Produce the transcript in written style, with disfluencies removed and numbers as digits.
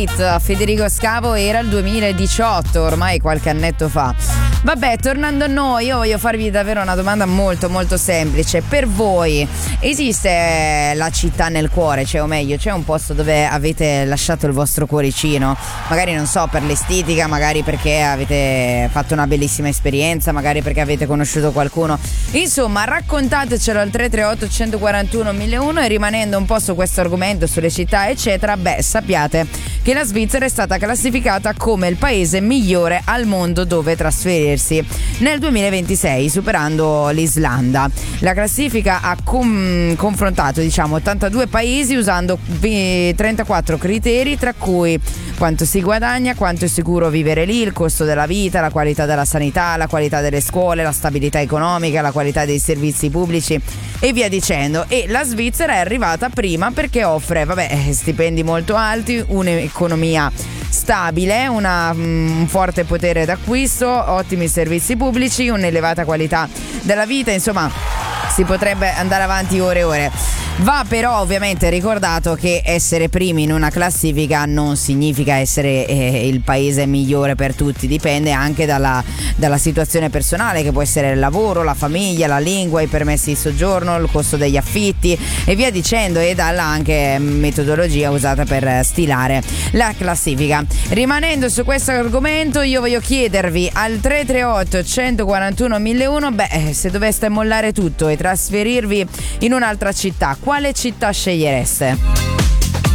Street, Federico Scavo, era il 2018, ormai qualche annetto fa. Vabbè, tornando a noi, io voglio farvi davvero una domanda molto molto semplice. Per voi esiste la città nel cuore, cioè, o meglio, c'è un posto dove avete lasciato il vostro cuoricino? Magari, non so, per l'estetica, magari perché avete fatto una bellissima esperienza, magari perché avete conosciuto qualcuno. Insomma, raccontatecelo al 338 141 1001 e rimanendo un po' su questo argomento, sulle città eccetera, sappiate che la Svizzera è stata classificata come il paese migliore al mondo dove trasferirsi nel 2026, superando l'Islanda. La classifica ha confrontato 82 paesi usando 34 criteri, tra cui quanto si guadagna, quanto è sicuro vivere lì, il costo della vita, la qualità della sanità, la qualità delle scuole, la stabilità economica, la qualità dei servizi pubblici e via dicendo. E la Svizzera è arrivata prima perché offre stipendi molto alti, un'economia stabile, un forte potere d'acquisto, ottimi servizi pubblici, un'elevata qualità della vita, insomma si potrebbe andare avanti ore e ore. Va però ovviamente ricordato che essere primi in una classifica non significa essere il paese migliore per tutti, dipende anche dalla situazione personale, che può essere il lavoro, la famiglia, la lingua, i permessi di soggiorno, il costo degli affitti e via dicendo, e dalla anche metodologia usata per stilare la classifica. Rimanendo su questo argomento, io voglio chiedervi al 338 141 1001 se doveste mollare tutto e trasferirvi in un'altra città, quale città scegliereste?